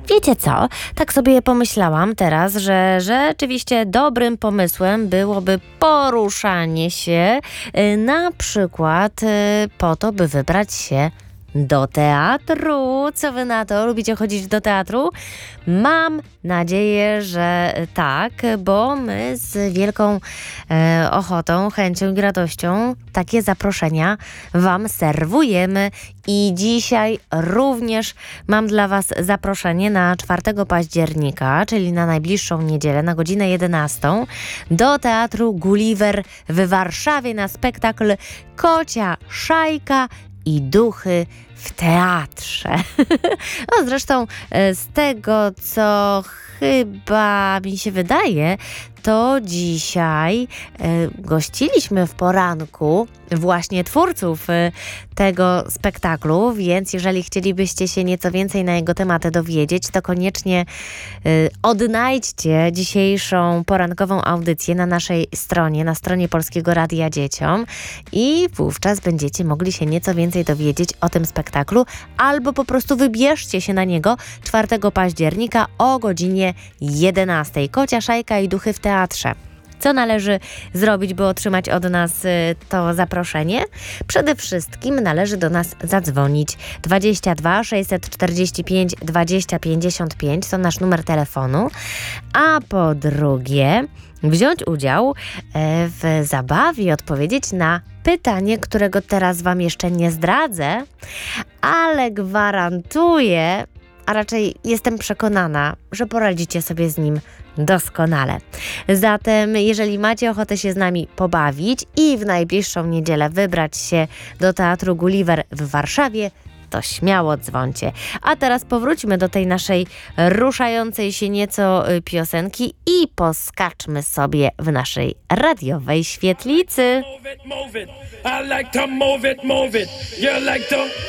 Wiecie co? Tak sobie pomyślałam teraz, że rzeczywiście dobrym pomysłem byłoby poruszanie się na przykład po to, by wybrać się do teatru. Co wy na to? Lubicie chodzić do teatru? Mam nadzieję, że tak, bo my z wielką ochotą, chęcią i radością takie zaproszenia wam serwujemy. I dzisiaj również mam dla was zaproszenie na 4 października, czyli na najbliższą niedzielę, na godzinę 11 do Teatru Gulliver w Warszawie na spektakl Kocia Szajka i duchy w teatrze. No zresztą z tego, co chyba mi się wydaje, to dzisiaj gościliśmy w poranku właśnie twórców tego spektaklu, więc jeżeli chcielibyście się nieco więcej na jego tematy dowiedzieć, to koniecznie odnajdźcie dzisiejszą porankową audycję na naszej stronie, na stronie Polskiego Radia Dzieciom i wówczas będziecie mogli się nieco więcej dowiedzieć o tym spektaklu, albo po prostu wybierzcie się na niego 4 października o godzinie 11. Kocia Szajka i duchy w teatrze. Co należy zrobić, by otrzymać od nas to zaproszenie? Przede wszystkim należy do nas zadzwonić. 22 645 20 55 to nasz numer telefonu. A po drugie, wziąć udział w zabawie, odpowiedzieć na pytanie, którego teraz wam jeszcze nie zdradzę, ale gwarantuję, a raczej jestem przekonana, że poradzicie sobie z nim doskonale. Zatem, jeżeli macie ochotę się z nami pobawić i w najbliższą niedzielę wybrać się do Teatru Gulliver w Warszawie, to śmiało dzwońcie. A teraz powróćmy do tej naszej ruszającej się nieco piosenki i poskaczmy sobie w naszej radiowej świetlicy. Move it, move it. I like to move it, move it. You like to